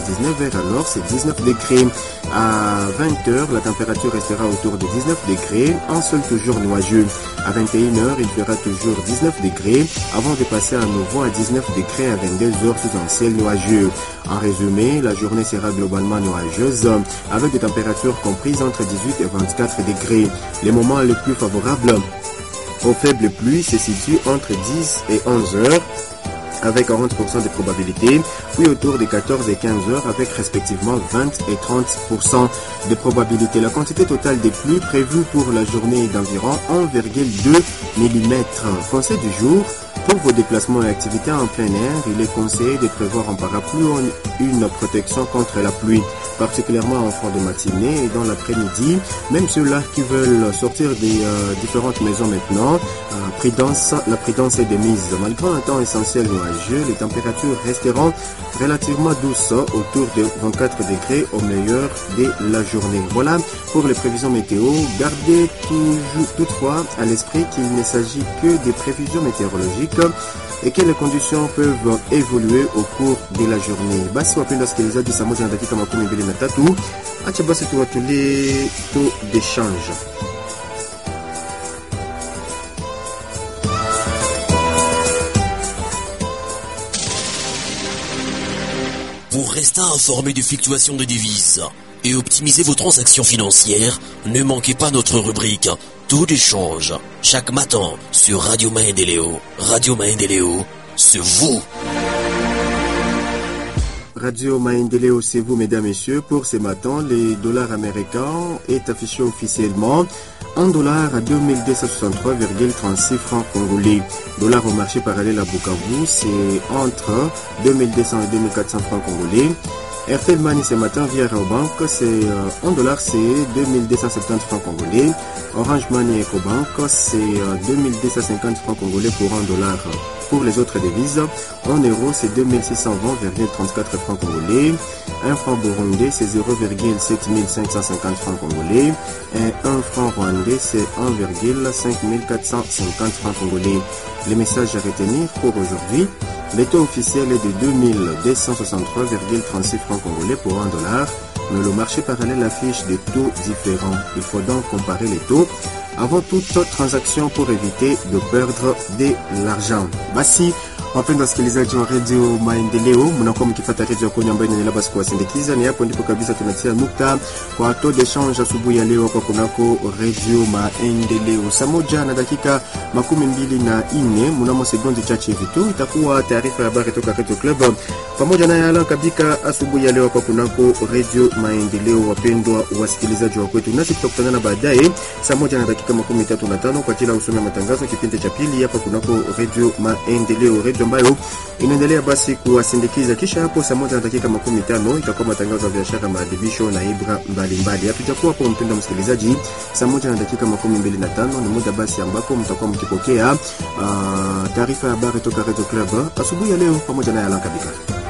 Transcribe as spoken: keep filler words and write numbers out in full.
dix-neuf heures, alors c'est dix-neuf degrés. À vingt heures, la température restera autour de dix-neuf degrés, en sol toujours nuageux. À vingt et une heures, il fera toujours dix-neuf degrés, avant de passer à nouveau à dix-neuf degrés à vingt-deux heures sous un ciel nuageux. En résumé, la journée sera globalement nuageuse, avec des températures comprises entre dix-huit et vingt-quatre degrés. Les moments les plus favorables aux faibles pluies se situent entre dix et onze heures, avec quarante pour cent de probabilité, puis autour de quatorze et quinze heures avec respectivement vingt et trente pour cent de probabilité. La quantité totale des pluies prévue pour la journée est d'environ un virgule deux millimètres. Conseil du jour: pour vos déplacements et activités en plein air, il est conseillé de prévoir en parapluie une protection contre la pluie, particulièrement en fin de matinée et dans l'après-midi. Même ceux-là qui veulent sortir des euh, différentes maisons maintenant, euh, prudence, la prudence est de mise. Malgré un temps essentiel nuageux, les températures resteront relativement douces, autour de vingt-quatre degrés au meilleur de la journée. Voilà pour les prévisions météo. Gardez toujours, toutefois à l'esprit qu'il ne s'agit que des prévisions météorologiques et que les conditions peuvent évoluer au cours de la journée. Basi wapenda sikilizaji, saa moja na dakika makumi mbili na tatu. Acha basi tuwatulie taux d'échange. Pour rester informé des fluctuations de devises et optimiser vos transactions financières, ne manquez pas notre rubrique Taux d'échange chaque matin sur Radio Maendeleo. Radio Maendeleo, c'est vous. Radio Maendeleo, c'est vous, mesdames et messieurs. Pour ce matin, le dollar américain est affiché officiellement un dollar à deux mille deux cent soixante-trois virgule trente-six francs congolais. Dollar au marché parallèle à Bukavu, c'est entre deux mille deux cents et deux mille quatre cents francs congolais. Airtel Money ce matin via Raobank, c'est euh, un dollar, c'est deux mille deux cent soixante-dix francs congolais. Orange Money Ecobank, c'est euh, deux mille deux cent cinquante francs congolais pour un dollar. Pour les autres devises, en euros, c'est deux mille six cent vingt virgule trente-quatre francs congolais. Un franc burundais, c'est zéro virgule sept mille cinq cent cinquante francs congolais. Et un franc rwandais, c'est un virgule cinq mille quatre cent cinquante francs congolais. Les messages à retenir pour aujourd'hui: le taux officiel est de deux mille deux cent soixante-trois virgule trente-six francs congolais pour un dollar, mais le marché parallèle affiche des taux différents. Il faut donc comparer les taux avant toute transaction pour éviter de perdre de l'argent. Basi wapenda wasikilizaji wa Radio Maendeleo, mnakuwa mkifuata radio yako ambayo inaendelea basi kuwasindikiza, ni hapo ndipo kabisa tunatia nukta kwa taux d'échange asubuhi ya leo kwa kunako Radio Maendeleo. Saa moja na dakika makumi mbili na nne, mnamo sekunde chache hivi tu itakuwa taarifa ya habari toka Radio Club pamoja na Alan Kabika asubuhi ya leo kwa kunako Radio Maendeleo. Wapendwa wasikilizaji wa kwetu, nasi tutakutana baadaye saa moja na dakika makumi tatu na tano kwa ajili ya usome matangazo kipindi cha pili hapa kunako Radio Maendeleo, radio ambayo inaendelea basi kuwasindikiza. Kisha hapo saa moja na dakika makumi tano itakuwa matangazo ya biashara, maadhibisho na ibra mbalimbali. Hatujakuwa hapo mpenda msikilizaji, saa moja na dakika makumi mbili na tano ni muda basi ambako mtakuwa mkipokea uh, taarifa ya habari toka Radio Club asubuhi ya leo pamoja na Alan Kabika.